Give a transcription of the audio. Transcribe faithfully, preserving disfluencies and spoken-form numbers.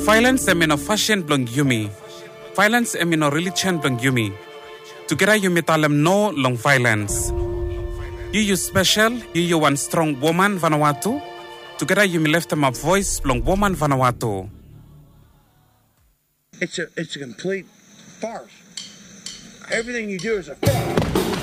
Violence emino fashion blong yumi. Violence emino religion blong yumi. Together yumi talem no long violence. You you special, you you one strong woman Vanuatu. Together yumi left them a voice blong woman Vanuatu. It's a it's a complete farce. Everything you do is a farce.